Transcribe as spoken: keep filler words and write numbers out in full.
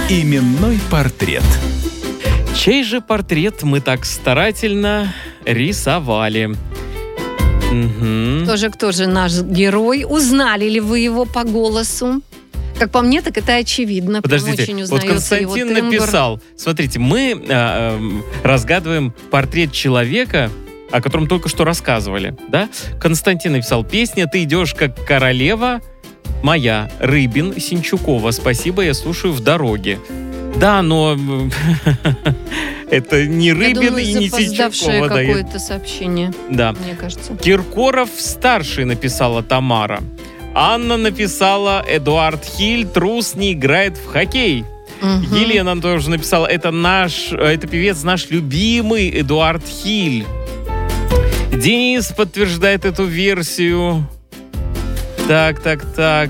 Именной портрет. Чей же портрет мы так старательно рисовали? Угу. Кто же, кто же наш герой? Узнали ли вы его по голосу? Как по мне, так это очевидно. Подождите, очень вот узнается Константин его тембр. написал. Смотрите, мы э, э, разгадываем портрет человека, о котором только что рассказывали. Да? Константин написал: песня «Ты идешь как королева моя». Рыбин, Синчукова. Спасибо, я слушаю в дороге. Да, но это не Рыбин Я думаю, и не запоздавшее Синчукова. Да, я- какое-то сообщение, да. мне кажется. Киркоров-старший написала Тамара. Анна написала: Эдуард Хиль трус не играет в хоккей. Мгм. Елена тоже написала: это наш, это певец наш любимый Эдуард Хиль. Денис подтверждает эту версию. Так, так, так.